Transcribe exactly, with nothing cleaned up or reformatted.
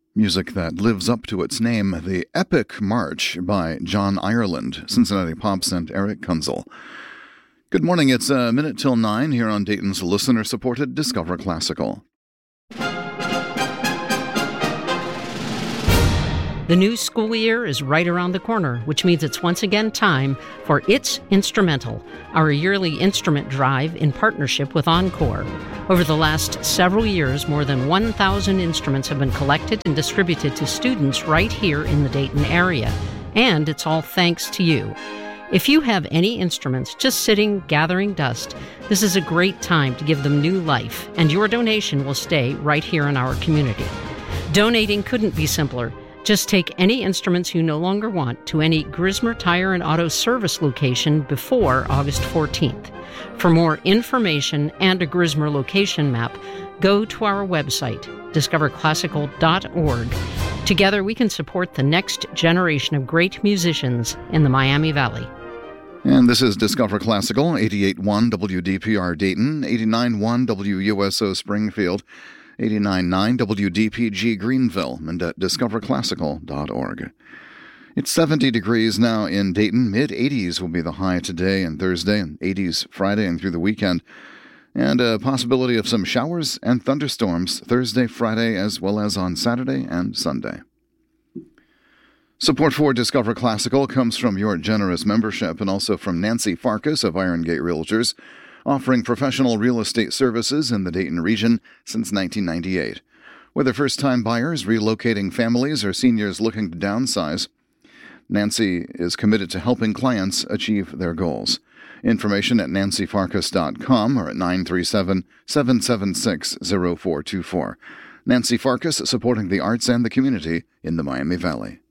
Music that lives up to its name, The Epic March by John Ireland, Cincinnati Pops, and Eric Kunzel. Good morning, it's a minute till nine here on Dayton's listener-supported Discover Classical. The new school year is right around the corner, which means it's once again time for It's Instrumental, our yearly instrument drive in partnership with Encore. Over the last several years, more than one thousand instruments have been collected and distributed to students right here in the Dayton area. And it's all thanks to you. If you have any instruments just sitting, gathering dust, this is a great time to give them new life, and your donation will stay right here in our community. Donating couldn't be simpler. Just take any instruments you no longer want to any Grismer Tire and Auto Service location before August fourteenth. For more information and a Grismer location map, go to our website, discover classical dot org. Together we can support the next generation of great musicians in the Miami Valley. And this is Discover Classical, eighty-eight point one W D P R Dayton, eighty-nine point one W U S O Springfield, eighty-nine point nine W D P G Greenville, and at discover classical dot org. It's seventy degrees now in Dayton. mid-eighties will be the high today and Thursday, and eighties Friday and through the weekend. And a possibility of some showers and thunderstorms Thursday, Friday, as well as on Saturday and Sunday. Support for Discover Classical comes from your generous membership and also from Nancy Farkas of Iron Gate Realtors, offering professional real estate services in the Dayton region since nineteen ninety-eight. Whether first-time buyers, relocating families, or seniors looking to downsize, Nancy is committed to helping clients achieve their goals. Information at nancy farkas dot com or at nine three seven, seven seven six, zero four two four. Nancy Farkas, supporting the arts and the community in the Miami Valley.